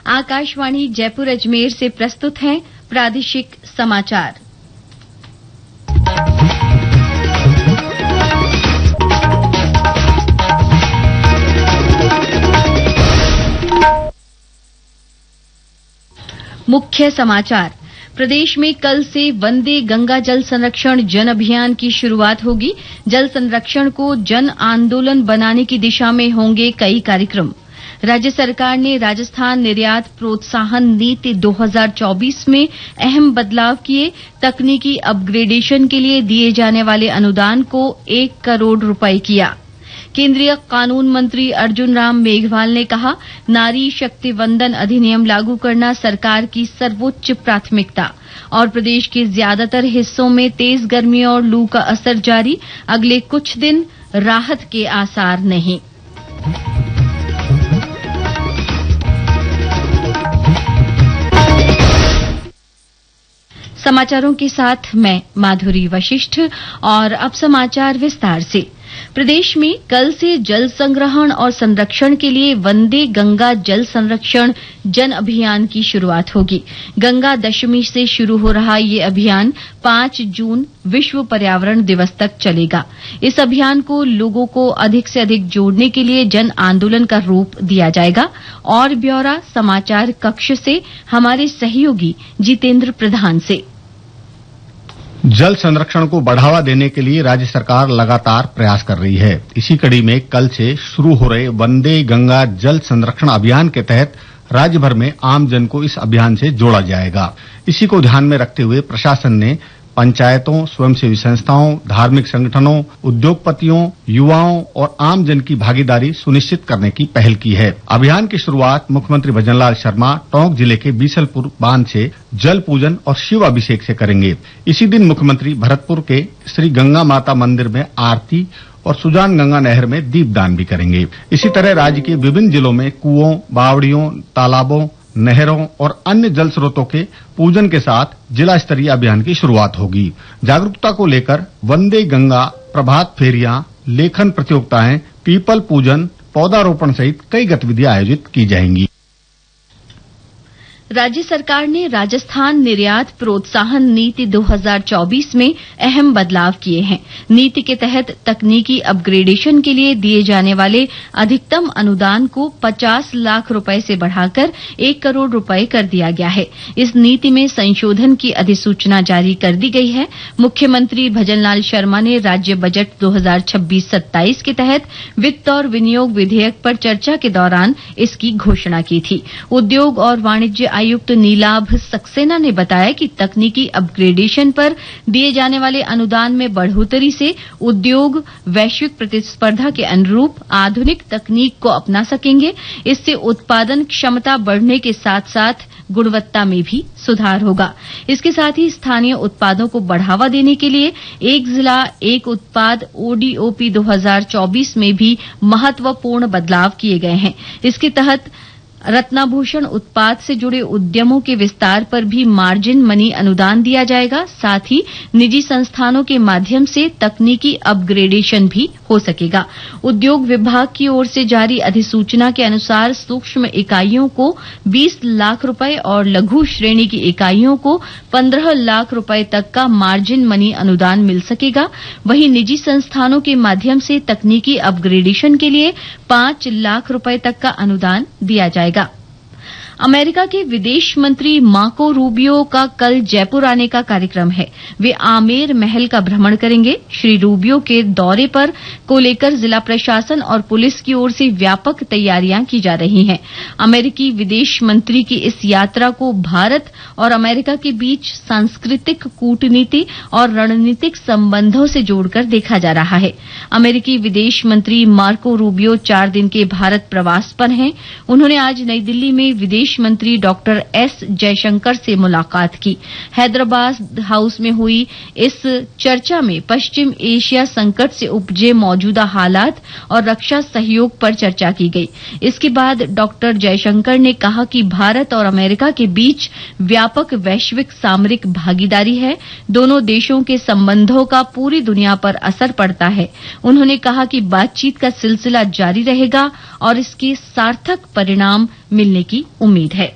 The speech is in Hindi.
आकाशवाणी जयपुर अजमेर से प्रस्तुत हैं प्रादेशिक समाचार। मुख्य समाचार। प्रदेश में कल से वंदे गंगा जल संरक्षण जन अभियान की शुरुआत होगी। जल संरक्षण को जन आंदोलन बनाने की दिशा में होंगे कई कार्यक्रम। राज्य सरकार ने राजस्थान निर्यात प्रोत्साहन नीति 2024 में अहम बदलाव किए। तकनीकी अपग्रेडेशन के लिए दिए जाने वाले अनुदान को 1 करोड़ रुपए किया। केंद्रीय कानून मंत्री अर्जुन राम मेघवाल ने कहा, नारी शक्ति वंदन अधिनियम लागू करना सरकार की सर्वोच्च प्राथमिकता। और प्रदेश के ज्यादातर हिस्सों में तेज गर्मी और लू का असर जारी। अगले कुछ दिन राहत के आसार नहीं। समाचारों के साथ मैं माधुरी वशिष्ठ। और अब समाचार विस्तार से। प्रदेश में कल से जल संग्रहण और संरक्षण के लिए वंदे गंगा जल संरक्षण जन अभियान की शुरुआत होगी। गंगा दशमी से शुरू हो रहा ये अभियान 5 जून विश्व पर्यावरण दिवस तक चलेगा। इस अभियान को लोगों को अधिक से अधिक जोड़ने के लिए जन आंदोलन का रूप दिया जाएगा। और ब्यौरा समाचार कक्ष से हमारे सहयोगी जितेंद्र प्रधान से। जल संरक्षण को बढ़ावा देने के लिए राज्य सरकार लगातार प्रयास कर रही है। इसी कड़ी में कल से शुरू हो रहे वंदे गंगा जल संरक्षण अभियान के तहत राज्य भर में आम जन को इस अभियान से जोड़ा जाएगा। इसी को ध्यान में रखते हुए प्रशासन ने पंचायतों, स्वयंसेवी संस्थाओं, धार्मिक संगठनों, उद्योगपतियों, युवाओं और आम जन की भागीदारी सुनिश्चित करने की पहल की है। अभियान की शुरुआत मुख्यमंत्री भजनलाल शर्मा टोंक जिले के बीसलपुर बांध से जल पूजन और शिव अभिषेक से करेंगे। इसी दिन मुख्यमंत्री भरतपुर के श्री गंगा माता मंदिर में आरती और सुजान गंगा नहर में दीपदान भी करेंगे। इसी तरह राज्य के विभिन्न जिलों में कुओं, बावड़ियों, तालाबों, नहरों और अन्य जल स्रोतों के पूजन के साथ जिला स्तरीय अभियान की शुरुआत होगी। जागरूकता को लेकर वंदे गंगा प्रभात फेरियां, लेखन प्रतियोगिताएं, पीपल पूजन, पौधारोपण सहित कई गतिविधियां आयोजित की जाएंगी। राज्य सरकार ने राजस्थान निर्यात प्रोत्साहन नीति 2024 में अहम बदलाव किए हैं। नीति के तहत तकनीकी अपग्रेडेशन के लिए दिए जाने वाले अधिकतम अनुदान को 50 लाख रुपए से बढ़ाकर 1 करोड़ रुपए कर दिया गया है। इस नीति में संशोधन की अधिसूचना जारी कर दी गई है। मुख्यमंत्री भजनलाल शर्मा ने राज्य बजट 2026-27 के तहत वित्त और विनियोग विधेयक पर चर्चा के दौरान इसकी घोषणा की थी। उद्योग और वाणिज्य आयुक्त नीलाभ सक्सेना ने बताया कि तकनीकी अपग्रेडेशन पर दिए जाने वाले अनुदान में बढ़ोतरी से उद्योग वैश्विक प्रतिस्पर्धा के अनुरूप आधुनिक तकनीक को अपना सकेंगे। इससे उत्पादन क्षमता बढ़ने के साथ साथ गुणवत्ता में भी सुधार होगा। इसके साथ ही स्थानीय उत्पादों को बढ़ावा देने के लिए एक जिला एक उत्पाद ODOP 2024 में भी महत्वपूर्ण बदलाव किए गए हैं। इसके तहत रत्नाभूषण उत्पाद से जुड़े उद्यमों के विस्तार पर भी मार्जिन मनी अनुदान दिया जाएगा। साथ ही निजी संस्थानों के माध्यम से तकनीकी अपग्रेडेशन भी हो सकेगा। उद्योग विभाग की ओर से जारी अधिसूचना के अनुसार सूक्ष्म इकाइयों को 20 लाख रुपए और लघु श्रेणी की इकाइयों को 15 लाख रुपए तक का मार्जिन मनी अनुदान मिल सकेगा। वहीं निजी संस्थानों के माध्यम से तकनीकी अपग्रेडेशन के लिए 5 लाख रुपए तक का अनुदान दिया जाएगा। अमेरिका के विदेश मंत्री मार्को रूबियो का कल जयपुर आने का कार्यक्रम है। वे आमेर महल का भ्रमण करेंगे। श्री रूबियो के दौरे पर को लेकर जिला प्रशासन और पुलिस की ओर से व्यापक तैयारियां की जा रही हैं। अमेरिकी विदेश मंत्री की इस यात्रा को भारत और अमेरिका के बीच सांस्कृतिक, कूटनीति और रणनीतिक संबंधों से जोड़कर देखा जा रहा है। अमेरिकी विदेश मंत्री मार्को रूबियो 4 दिन के भारत प्रवास पर हैं। उन्होंने आज नई दिल्ली में विदेश मंत्री डॉक्टर एस जयशंकर से मुलाकात की। हैदराबाद हाउस में हुई इस चर्चा में पश्चिम एशिया संकट से उपजे मौजूदा हालात और रक्षा सहयोग पर चर्चा की गई। इसके बाद डॉक्टर जयशंकर ने कहा कि भारत और अमेरिका के बीच व्यापक वैश्विक सामरिक भागीदारी है। दोनों देशों के संबंधों का पूरी दुनिया पर असर पड़ता है। उन्होंने कहा कि बातचीत का सिलसिला जारी रहेगा और इसके सार्थक परिणाम मिलने की उम्मीद है।